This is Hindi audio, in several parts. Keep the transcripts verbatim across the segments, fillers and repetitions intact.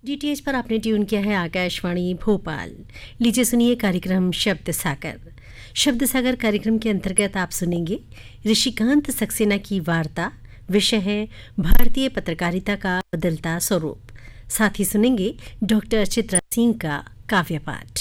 डीटीएच पर आपने ट्यून किया है आकाशवाणी भोपाल। लीजिए सुनिए कार्यक्रम शब्द सागर। शब्द सागर कार्यक्रम के अंतर्गत आप सुनेंगे ऋषिकांत सक्सेना की वार्ता। विषय है भारतीय पत्रकारिता का बदलता स्वरूप। साथ ही सुनेंगे डॉक्टर चित्रा सिंह का काव्य पाठ।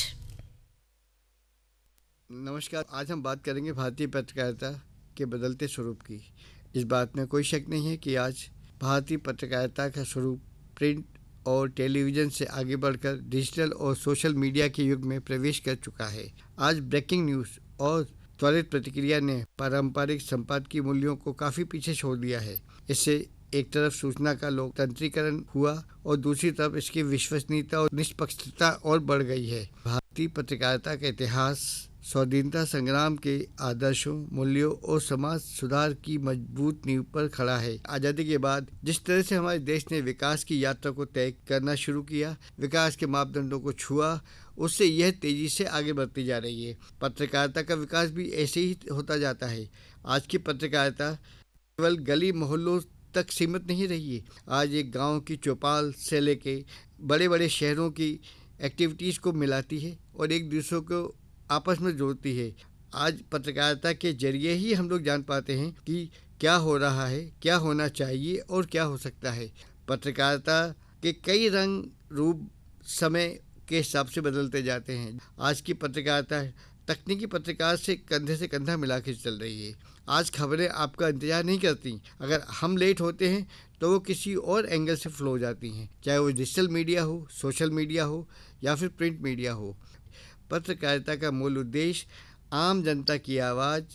नमस्कार। आज हम बात करेंगे भारतीय पत्रकारिता के बदलते स्वरूप की। इस बात में कोई शक नहीं है कि आज भारतीय पत्रकारिता का स्वरूप प्रिंट और टेलीविज़न से आगे बढ़कर डिजिटल और सोशल मीडिया के युग में प्रवेश कर चुका है। आज ब्रेकिंग न्यूज़ और त्वरित प्रतिक्रिया ने पारंपरिक संपादकीय मूल्यों को काफ़ी पीछे छोड़ दिया है। इससे एक तरफ सूचना का लोकतंत्रीकरण हुआ और दूसरी तरफ इसकी विश्वसनीयता और निष्पक्षता और बढ़ गई है। भारतीय पत्रकारिता का इतिहास स्वाधीनता संग्राम के आदर्शों, मूल्यों और समाज सुधार की मजबूत नींव पर खड़ा है। आज़ादी के बाद जिस तरह से हमारे देश ने विकास की यात्रा को तय करना शुरू किया, विकास के मापदंडों को छुआ, उससे यह तेजी से आगे बढ़ती जा रही है। पत्रकारिता का विकास भी ऐसे ही होता जाता है। आज की पत्रकारिता केवल गली मोहल्लों तक सीमित नहीं रही है। आज एक गाँव की चौपाल से लेके बड़े बड़े शहरों की एक्टिविटीज़ को मिलाती है और एक दूसरे को आपस में जोड़ती है। आज पत्रकारिता के जरिए ही हम लोग जान पाते हैं कि क्या हो रहा है, क्या होना चाहिए और क्या हो सकता है। पत्रकारिता के कई रंग रूप समय के हिसाब से बदलते जाते हैं। आज की पत्रकारिता तकनीकी पत्रकार से कंधे से कंधा मिला के चल रही है। आज खबरें आपका इंतजार नहीं करती। अगर हम लेट होते हैं तो वो किसी और एंगल से फ्लो हो जाती हैं, चाहे वो डिजिटल मीडिया हो, सोशल मीडिया हो या फिर प्रिंट मीडिया हो। पत्रकारिता का मूल उद्देश्य आम जनता की आवाज़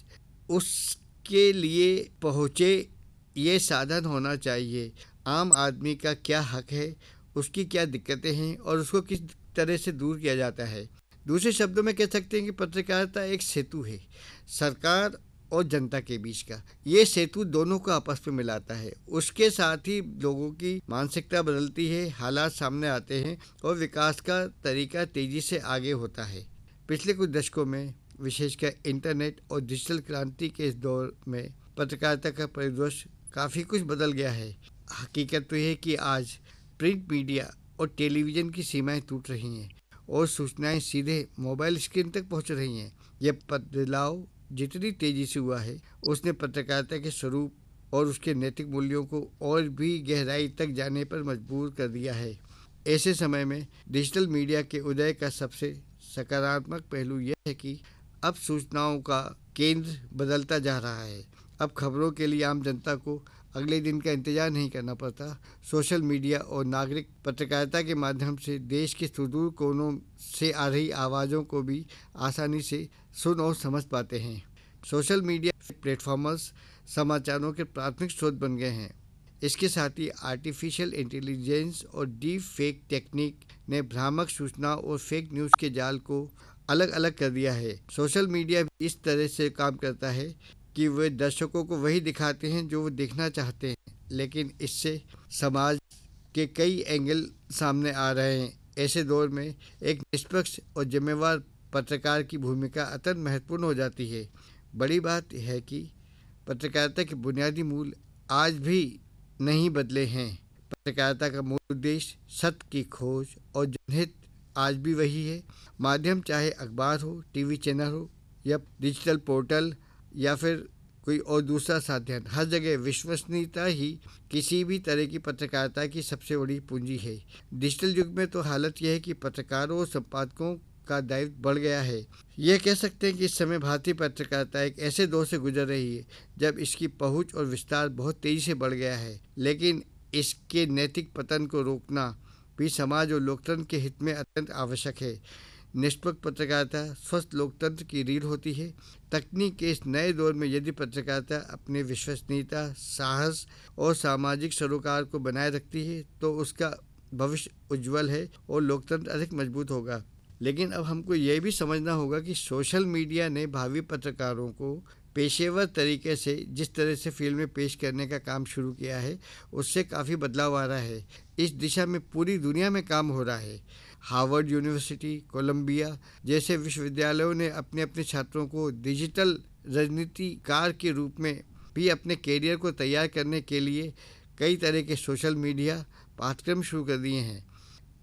उसके लिए पहुँचे, ये साधन होना चाहिए। आम आदमी का क्या हक है, उसकी क्या दिक्कतें हैं और उसको किस तरह से दूर किया जाता है। दूसरे शब्दों में कह सकते हैं कि पत्रकारिता एक सेतु है, सरकार और जनता के बीच का। ये सेतु दोनों को आपस में मिलाता है। उसके साथ ही लोगों की मानसिकता बदलती है, हालात सामने आते हैं और विकास का तरीका तेजी से आगे होता है। पिछले कुछ दशकों में विशेषकर इंटरनेट और डिजिटल क्रांति के इस दौर में पत्रकारिता का परिदृश्य काफ़ी कुछ बदल गया है। हकीकत तो यह है कि आज प्रिंट मीडिया और टेलीविज़न की सीमाएँ टूट रही हैं और सूचनाएँ सीधे मोबाइल स्क्रीन तक पहुँच रही हैं। यह बदलाव जितनी तेजी से हुआ है, उसने पत्रकारिता के स्वरूप और उसके नैतिक मूल्यों को और भी गहराई तक जाने पर मजबूर कर दिया है। ऐसे समय में डिजिटल मीडिया के उदय का सबसे सकारात्मक पहलू यह है कि अब सूचनाओं का केंद्र बदलता जा रहा है। अब खबरों के लिए आम जनता को अगले दिन का इंतजार नहीं करना पड़ता। सोशल मीडिया और नागरिक पत्रकारिता के माध्यम से देश के सुदूर कोनों से आ रही आवाज़ों को भी आसानी से सुन और समझ पाते हैं। सोशल मीडिया प्लेटफॉर्मर्स समाचारों के प्राथमिक स्रोत बन गए हैं। इसके साथ ही आर्टिफिशियल इंटेलिजेंस और डीप फेक टेक्निक ने भ्रामक सूचना और फेक न्यूज़ के जाल को अलग अलग कर दिया है। सोशल मीडिया इस तरह से काम करता है कि वे दर्शकों को वही दिखाते हैं जो वो देखना चाहते हैं, लेकिन इससे समाज के कई एंगल सामने आ रहे हैं। ऐसे दौर में एक निष्पक्ष और जिम्मेवार पत्रकार की भूमिका अत्यंत महत्वपूर्ण हो जाती है। बड़ी बात यह है कि पत्रकारिता के बुनियादी मूल आज भी नहीं बदले हैं। पत्रकारिता का मूल उद्देश्य सत्य की खोज और जनहित आज भी वही है। माध्यम चाहे अखबार हो, टीवी चैनल हो या डिजिटल पोर्टल या फिर कोई और दूसरा साधन, हर जगह विश्वसनीयता ही किसी भी तरह की पत्रकारिता की सबसे बड़ी पूंजी है। डिजिटल युग में तो हालत यह है कि पत्रकारों और संपादकों का दायित्व बढ़ गया है। यह कह सकते हैं कि इस समय भारतीय पत्रकारिता एक ऐसे दौर से गुजर रही है जब इसकी पहुंच और विस्तार बहुत तेज़ी से बढ़ गया है, लेकिन इसके नैतिक पतन को रोकना भी समाज और लोकतंत्र के हित में अत्यंत आवश्यक है। निष्पक्ष पत्रकारिता स्वस्थ लोकतंत्र की रीढ़ होती है। तकनीक के इस नए दौर में यदि पत्रकारिता अपने विश्वसनीयता, साहस और सामाजिक सरोकार को बनाए रखती है तो उसका भविष्य उज्जवल है और लोकतंत्र अधिक मजबूत होगा। लेकिन अब हमको यह भी समझना होगा कि सोशल मीडिया ने भावी पत्रकारों को पेशेवर तरीके से जिस तरह से फील्ड में पेश करने का काम शुरू किया है, उससे काफ़ी बदलाव आ रहा है। इस दिशा में पूरी दुनिया में काम हो रहा है। हार्वर्ड यूनिवर्सिटी, कोलंबिया जैसे विश्वविद्यालयों ने अपने अपने छात्रों को डिजिटल रणनीतिकार के रूप में भी अपने कैरियर को तैयार करने के लिए कई तरह के सोशल मीडिया पाठ्यक्रम शुरू कर दिए हैं।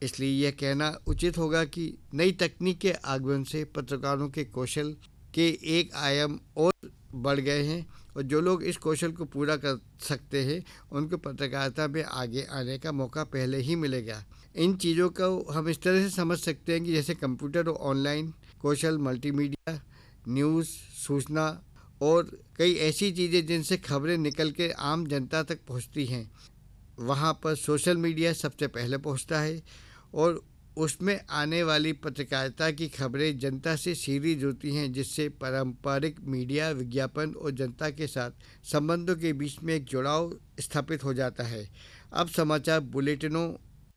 इसलिए यह कहना उचित होगा कि नई तकनीक के आगमन से पत्रकारों के कौशल के एक आयाम और बढ़ गए हैं और जो लोग इस कौशल को पूरा कर सकते हैं उनको पत्रकारिता में आगे आने का मौका पहले ही मिलेगा। इन चीज़ों को हम इस तरह से समझ सकते हैं कि जैसे कंप्यूटर और ऑनलाइन कौशल, मल्टीमीडिया, न्यूज़, सूचना और कई ऐसी चीज़ें जिनसे खबरें निकल के आम जनता तक पहुंचती हैं, वहां पर सोशल मीडिया सबसे पहले पहुंचता है और उसमें आने वाली पत्रकारिता की खबरें जनता से सीधी जुड़ती हैं, जिससे पारंपरिक मीडिया, विज्ञापन और जनता के साथ संबंधों के बीच में एक जुड़ाव स्थापित हो जाता है। अब समाचार बुलेटिनों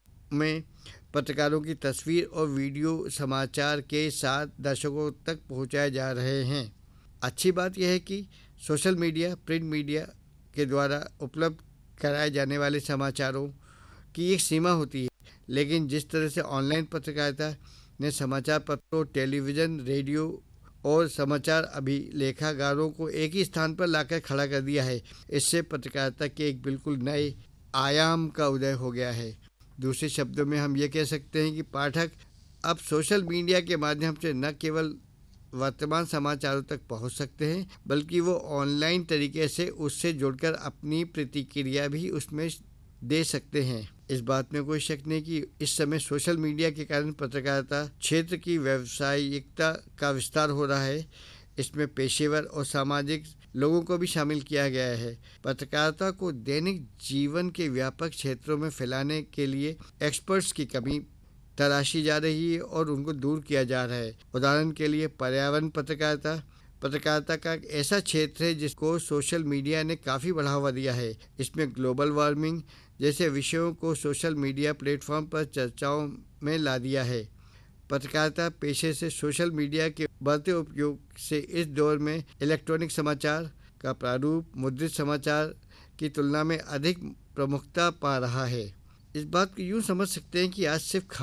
में पत्रकारों की तस्वीर और वीडियो समाचार के साथ दर्शकों तक पहुंचाए जा रहे हैं। अच्छी बात यह है कि सोशल मीडिया, प्रिंट मीडिया के द्वारा उपलब्ध कराए जाने वाले समाचारों की एक सीमा होती है, लेकिन जिस तरह से ऑनलाइन पत्रकारिता ने समाचार पत्रों, टेलीविज़न, रेडियो और समाचार अभिलेखागारों को एक ही स्थान पर लाकर खड़ा कर दिया है, इससे पत्रकारिता के एक बिल्कुल नए आयाम का उदय हो गया है। दूसरे शब्दों में हम ये कह सकते हैं कि पाठक अब सोशल मीडिया के माध्यम से न केवल वर्तमान समाचारों तक पहुंच सकते हैं, बल्कि वो ऑनलाइन तरीके से उससे जुड़कर अपनी प्रतिक्रिया भी उसमें दे सकते हैं। इस बात में कोई शक नहीं कि इस समय सोशल मीडिया के कारण पत्रकारिता क्षेत्र की व्यावसायिकता का विस्तार हो रहा है। इसमें पेशेवर और सामाजिक लोगों को भी शामिल किया गया है। पत्रकारिता को दैनिक जीवन के व्यापक क्षेत्रों में फैलाने के लिए एक्सपर्ट्स की कमी तराशी जा रही है और उनको दूर किया जा रहा है। उदाहरण के लिए पर्यावरण पत्रकारिता पत्रकारिता का एक ऐसा क्षेत्र है जिसको सोशल मीडिया ने काफ़ी बढ़ावा दिया है। इसमें ग्लोबल वार्मिंग जैसे विषयों को सोशल मीडिया प्लेटफॉर्म पर चर्चाओं में ला दिया है। पत्रकारिता पेशे से सोशल मीडिया के बढ़ते उपयोग से इस दौर में इलेक्ट्रॉनिक समाचार का प्रारूप मुद्रित समाचार की तुलना में अधिक प्रमुखता पा रहा है। इस बात को यूँ समझ सकते हैं कि आज सिर्फ